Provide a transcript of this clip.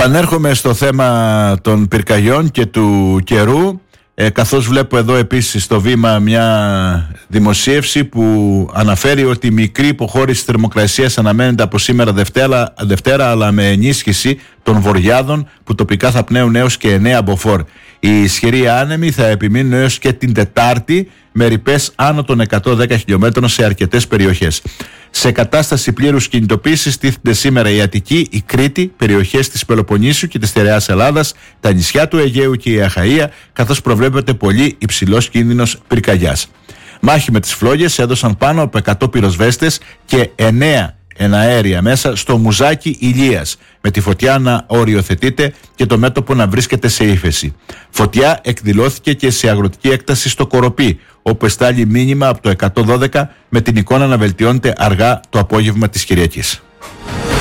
Επανέρχομαι στο θέμα των πυρκαγιών και του καιρού, καθώς βλέπω εδώ επίσης στο βήμα μια δημοσίευση που αναφέρει ότι η μικρή υποχώρηση θερμοκρασίας αναμένεται από σήμερα Δευτέρα, αλλά με ενίσχυση των βορειάδων που τοπικά θα πνέουν έως και 9 μποφόρ. Οι ισχυροί άνεμοι θα επιμείνουν έως και την Τετάρτη με ρηπές άνω των 110 χιλιόμετρων σε αρκετές περιοχές. Σε κατάσταση πλήρους κινητοποίησης τίθενται σήμερα η Αττική, η Κρήτη, περιοχές της Πελοποννήσου και της Στερεάς Ελλάδας, τα νησιά του Αιγαίου και η Αχαΐα, καθώς προβλέπεται πολύ υψηλός κίνδυνος πυρκαγιάς. Μάχη με τις φλόγες έδωσαν πάνω από 100 πυροσβέστες και 9 εναέρια μέσα στο Μουζάκι Ηλίας, με τη φωτιά να οριοθετείται και το μέτωπο να βρίσκεται σε ύφεση. Φωτιά εκδηλώθηκε και σε αγροτική έκταση στο Κοροπή, όπου εστάλει μήνυμα από το 112 με την εικόνα να βελτιώνεται αργά το απόγευμα της Κυριακής.